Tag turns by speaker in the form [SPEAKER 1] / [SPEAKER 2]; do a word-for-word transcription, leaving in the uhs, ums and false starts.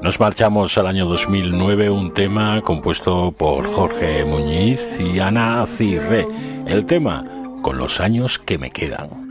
[SPEAKER 1] Nos marchamos al año dos mil nueve, un tema compuesto por Jorge Muñiz y Ana Cirré. El tema, Con los años que me quedan.